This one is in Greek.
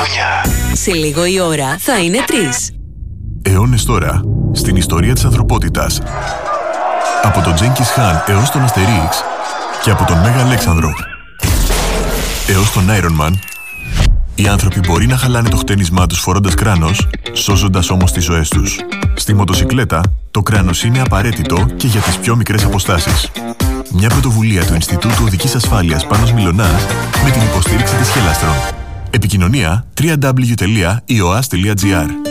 χρόνια. Σε λίγο η ώρα θα είναι 3. Αιώνες τώρα, στην ιστορία της ανθρωπότητας. Από τον Τζένκις Χαν έως τον Αστερίξ και από τον Μέγα Αλέξανδρο έως τον Iron Man, οι άνθρωποι μπορεί να χαλάνε το χτένισμά τους φορώντας κράνος, σώζοντας όμως τις ζωές τους. Στη μοτοσικλέτα, το κράνος είναι απαραίτητο και για τις πιο μικρές αποστάσεις. Μια πρωτοβουλία του Ινστιτούτου Οδικής Ασφάλειας Πάνος Μιλωνάς με την υποστήριξη της Χελαστρον. Επικοινωνία www.ioas.gr